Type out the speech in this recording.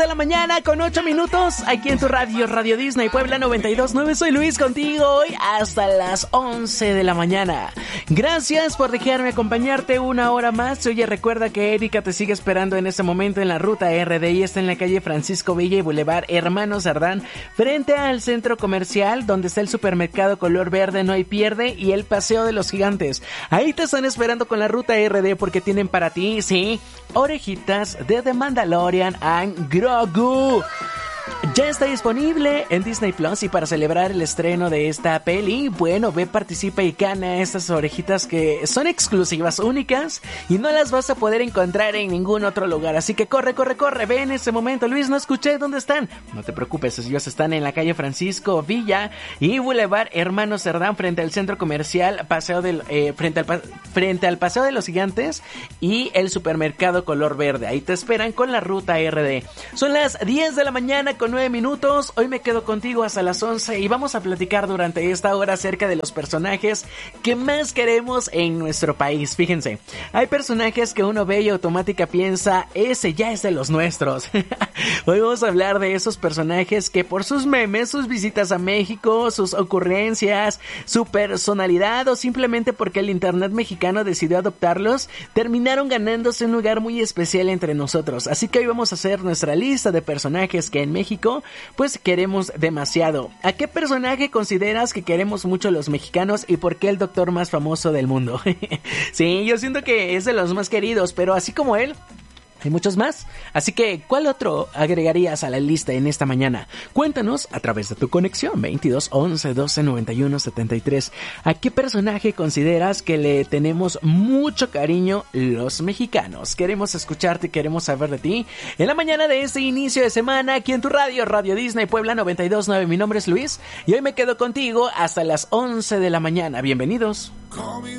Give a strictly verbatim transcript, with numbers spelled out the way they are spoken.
de la mañana con ocho minutos aquí en tu radio, Radio Disney Puebla noventa y dos punto nueve. Soy Luis contigo hoy hasta las once de la mañana. Gracias por dejarme acompañarte una hora más. Oye, recuerda que Erika te sigue esperando en este momento en la ruta R D y está en la calle Francisco Villa y Boulevard Hermano Cerdán, frente al centro comercial donde está el supermercado color verde No Hay Pierde y el Paseo de los Gigantes. Ahí te están esperando con la ruta R D porque tienen para ti, sí, orejitas de The Mandalorian and Grogu. Ya está disponible en Disney Plus y para celebrar el estreno de esta peli, bueno, ve, participa y gana estas orejitas que son exclusivas, únicas y no las vas a poder encontrar en ningún otro lugar. Así que corre, corre, corre, ve en ese momento. Luis, no escuché dónde están. No te preocupes, ellos están en la calle Francisco Villa y Boulevard Hermano Cerdán, frente al centro comercial, paseo del, eh, frente, al, frente al Paseo de los Gigantes y el supermercado color verde. Ahí te esperan con la ruta R D. Son las diez de la mañana con nueve minutos. Hoy me quedo contigo hasta las once y vamos a platicar durante esta hora acerca de los personajes que más queremos en nuestro país. Fíjense, hay personajes que uno ve y automática piensa, ese ya es de los nuestros. Hoy vamos a hablar de esos personajes que por sus memes, sus visitas a México, sus ocurrencias, su personalidad o simplemente porque el internet mexicano decidió adoptarlos, terminaron ganándose un lugar muy especial entre nosotros. Así que hoy vamos a hacer nuestra lista de personajes que en México pues queremos demasiado. ¿A qué personaje consideras que queremos mucho los mexicanos y por qué el doctor más famoso del mundo? Sí, yo siento que es de los más queridos, pero así como él hay muchos más, así que ¿cuál otro agregarías a la lista en esta mañana? Cuéntanos a través de tu conexión veintidós once doce noventa y uno setenta y tres. ¿A qué personaje consideras que le tenemos mucho cariño los mexicanos? Queremos escucharte, queremos saber de ti en la mañana de este inicio de semana aquí en tu radio, Radio Disney Puebla noventa y dos punto nueve. Mi nombre es Luis y hoy me quedo contigo hasta las once de la mañana. Bienvenidos.